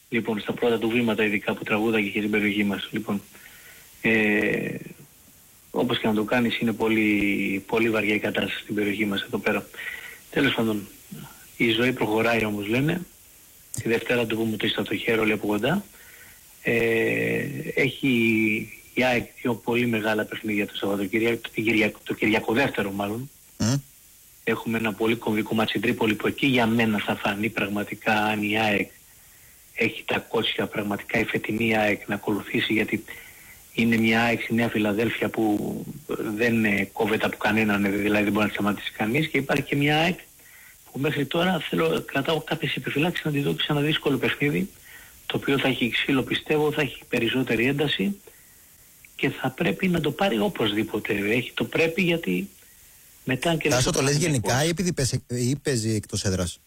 Λοιπόν, στα πρώτα του βήματα ειδικά που τραγούδαγε και στην περιοχή μας. Λοιπόν, όπως και να το κάνεις είναι πολύ, πολύ βαριά η κατάσταση στην περιοχή μας εδώ πέρα. Τέλος πάντων, η ζωή προχωράει όμως λένε. Τη Δευτέρα του πούμε το στα το χέρι όλοι από κοντά. Έχει η ΑΕΚ δύο πολύ μεγάλα παιχνίδια το Σαββατοκύριακο, το Κυριακό δεύτερο μάλλον. Έχουμε ένα πολύ κομβικό μάτσι Τρίπολη που εκεί για μένα θα φανεί πραγματικά αν η ΑΕΚ έχει τα κότσια πραγματικά η φετινή ΑΕΚ να ακολουθήσει, γιατί είναι μια ΑΕΚ στη Νέα Φιλαδέλφια που δεν κόβεται από κανέναν, δηλαδή δεν μπορεί να σταματήσει κανείς, και υπάρχει και μια ΑΕΚ που μέχρι τώρα κρατάω κάποιες επιφυλάξεις να τη δω σε ένα δύσκολο παιχνίδι, το οποίο θα έχει ξύλο πιστεύω, θα έχει περισσότερη ένταση και θα πρέπει να το πάρει οπωσδήποτε. Έχει το πρέπει γιατί μετά και... Τάσο, το λες γενικά ή επειδή παίζει εκτός έδρας?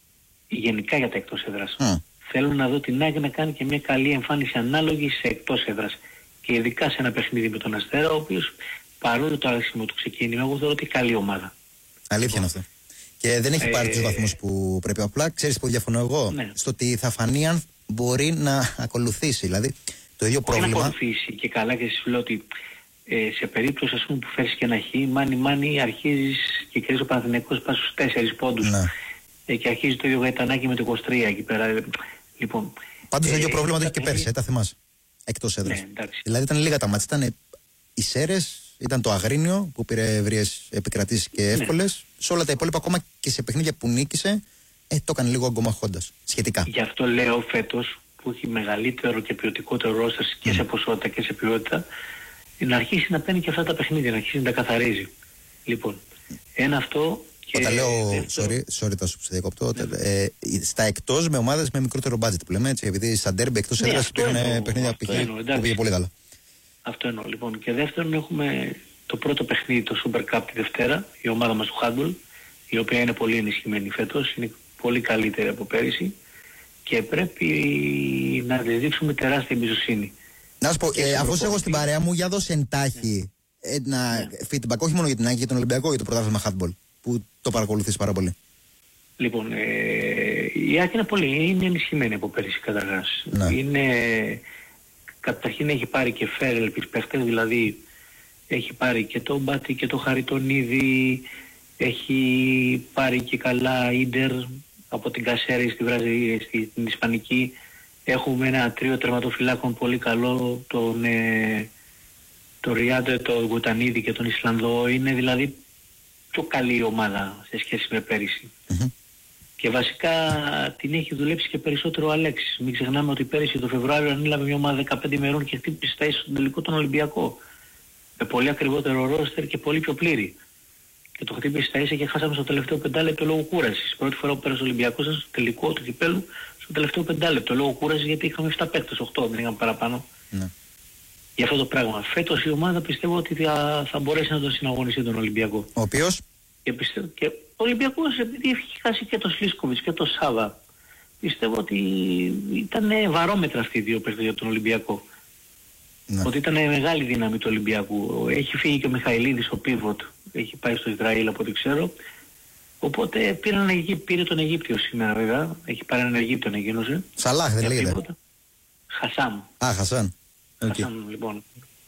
Γενικά για τα εκτός έδρας. Θέλω να δω την ΑΕΚ να κάνει και μια καλή εμφάνιση ανάλογη σε εκτός έδρας. Και ειδικά σε ένα παιχνίδι με τον Αστέρα, ο οποίος παρόλο το άσχημο του ξεκίνημα, εγώ θεωρώ ότι καλή ομάδα. Αλήθεια είναι αυτό. Και δεν έχει πάρει τους βαθμούς που πρέπει. Απλά ξέρεις που διαφωνώ εγώ. Ναι. Στο ότι θα φανεί αν μπορεί να ακολουθήσει. Δηλαδή το ίδιο πρόβλημα. Να ακολουθήσει και καλά, και σου λέω ότι σε περίπτωση ας πούμε που φέρεις και ένα χ, μάνι αρχίζεις και κρίνεις ο Παναθηναϊκός πας στους 4 πόντους. Ναι. Και αρχίζει το ίδιο Γαϊτανάκι με το 23 εκεί πέρα. Λοιπόν, πάντως το ίδιο πρόβλημα το είχε και πέρσι, τα θυμάσαι. Εκτός έδρας. Ναι, δηλαδή ήταν λίγα τα μάτια. Ήταν οι Σέρες, ήταν το Αγρίνιο που πήρε ευρείες επικρατήσεις και εύκολες. Ναι. Σε όλα τα υπόλοιπα, ακόμα και σε παιχνίδια που νίκησε, το έκανε λίγο αγκομαχώντας. Σχετικά. Γι' αυτό λέω φέτος που έχει μεγαλύτερο και ποιοτικότερο ρόστερ και σε ποσότητα και σε ποιότητα, να αρχίσει να παίρνει και αυτά τα παιχνίδια, να αρχίσει να τα καθαρίζει. Λοιπόν, ένα αυτό. Όταν λέω, sorry, θα σου διακόπτω, στα εκτός με ομάδες με μικρότερο budget που λέμε έτσι, επειδή στα ντέρμπι εκτός έδρας υπήρχαν παιχνίδια που πήγε πολύ καλά. Αυτό εννοώ. Λοιπόν, και δεύτερον έχουμε το πρώτο παιχνίδι, το Super Cup τη Δευτέρα, η ομάδα μας του Handball, η οποία είναι πολύ ενισχυμένη φέτος, είναι πολύ καλύτερη από πέρυσι και πρέπει να δείξουμε τεράστια εμπιστοσύνη. Να σου πω, αφού είσαι εγώ στην παρέα μου, για δώσε εντάχει ένα feedback, όχι μόνο για την ΑΕΚ, για τον Ολυμπιακό, για το πρωτάθλημα Handball, που το παρακολουθείς πάρα πολύ. Λοιπόν, η ΑΕΚ είναι ενισχυμένη από πέρυσι καταρχάς. Καταρχήν έχει πάρει και φέρελπις παίχτες, δηλαδή έχει πάρει και τον Μπάτι και τον Χαριτονίδη, έχει πάρει και καλά Ίντερ από την Κασέρη στη Βραζιλία, στην Ισπανική. Έχουμε ένα τρίο τερματοφυλάκων πολύ καλό, τον Ριάντε, τον Γκουτανίδη και τον Ισλανδό. Είναι δηλαδή πιο καλή ομάδα σε σχέση με πέρυσι. Και βασικά την έχει δουλέψει και περισσότερο ο Αλέξης. Μην ξεχνάμε ότι πέρυσι το Φεβρουάριο ανέλαβε μια ομάδα 15 ημερών και χτύπησε στα ίσως στον τελικό τον Ολυμπιακό. Με πολύ ακριβότερο ρόστερ και πολύ πιο πλήρη. Και το χτύπησε στα ίσα και χάσαμε στο τελευταίο πεντάλεπτο λόγω κούρασης. Πρώτη φορά που πέρασε ο Ολυμπιακός στο τελικό του κυπέλου στο τελευταίο πεντάλεπτο λόγω κούρασης, γιατί είχαμε 7 παίκτες, 8 δεν είχαμε παραπάνω. Ναι. Για αυτό το πράγμα. Φέτος η ομάδα πιστεύω ότι θα μπορέσει να τον συναγωνιστεί τον Ολυμπιακό. Ο οποίος? Και ο Ολυμπιακός, επειδή έχει χάσει και το Σλίσκοβιτς και το Σάβα, πιστεύω ότι ήταν βαρόμετρα αυτοί οι δύο παιχνίδια από τον Ολυμπιακό. Ναι. Ότι ήταν μεγάλη δύναμη του Ολυμπιακού. Έχει φύγει και ο Μιχαηλίδης, ο πίβοτ, έχει πάει στο Ισραήλ από ό,τι ξέρω. Οπότε πήρε τον Αιγύπτιο σήμερα βέβαια. Έχει πάρει έναν Αιγύπτιο να γίνωσε. Σαλάχ δεν λέγεται? Χασάν. Χασάν. Χασάν, λοιπόν.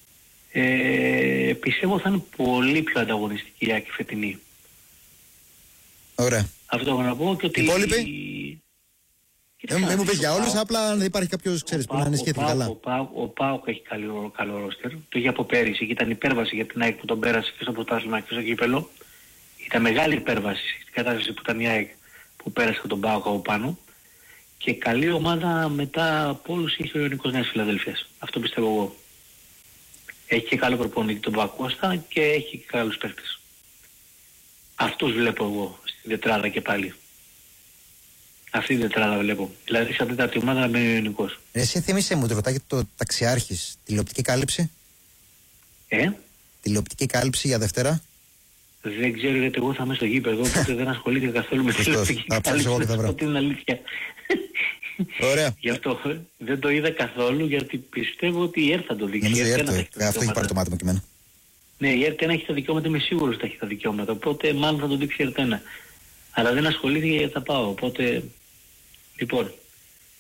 Πιστεύω θα είναι πολύ πιο ανταγωνιστική η ΑΕΚ φετινή. Ωραία. Αυτό έχω να πω και ότι... Υπόλοιποι? Δεν μου πες για όλους, απλά δεν υπάρχει κάποιος, ξέρεις, που να ανησυχέθηκε καλά. Ο ΠΑΟΚ έχει καλό ρόστερ. Το είχε από πέρυσι και ήταν υπέρβαση για την ΑΕΚ που τον πέρασε και στο πρωτάθλημα και στο κύπελο. Ήταν μεγάλη υπέρβαση στην κατάσταση που ήταν η ΑΕΚ που πέρασε τον ΠΑΟΚ από πάνω. Και καλή ομάδα μετά από όλους είχε ο Ιωνικός Νέας Φιλαδέλφειας. Αυτό πιστεύω εγώ. Έχει και καλό προπονητή τον Πακώστα και έχει και καλούς παίκτες. Αυτούς βλέπω εγώ στην τετράδα και πάλι. Αυτή την τετράδα βλέπω. Δηλαδή σαν τέταρτη ομάδα να μπαίνει ο Ιωνικός. Εσύ θύμισε μου το ρωτάκι το Ταξιάρχης. Τηλεοπτική κάλυψη? Τηλεοπτική κάλυψη για Δευτέρα? Δεν ξέρω, γιατί εγώ θα είμαι στο γήπεδο, οπότε δεν ασχολήθηκα καθόλου με τηλεοπτική κάλυψη. Αυτό είναι αλήθεια. Ωραία. Γι' αυτό δεν το είδα καθόλου, γιατί πιστεύω ότι η ΕΡΤ θα το δείξει. Νομίζω η ΕΡΤ, αυτό έχει πάρει το μάτι μου και εμένα. Ναι, η ΕΡΤ έχει τα δικαιώματα, είμαι σίγουρος ότι θα έχει τα δικαιώματα, οπότε μάλλον θα το δείξει η ΕΡΤ. Αλλά δεν ασχολήθηκα γιατί θα πάω, οπότε... Λοιπόν,